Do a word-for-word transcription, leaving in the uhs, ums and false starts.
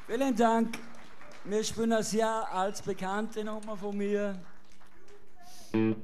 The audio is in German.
Vielen Dank. Wir spielen eine sehr altbekannte Nummer von mir.